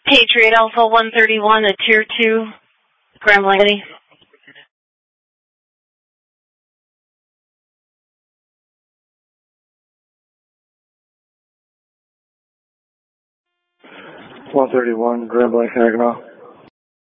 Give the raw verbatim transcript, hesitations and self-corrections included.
Patriot Alpha one thirty-one, a Tier two, Grand Blanc City. one thirty-one, Grand Blanc Saginaw.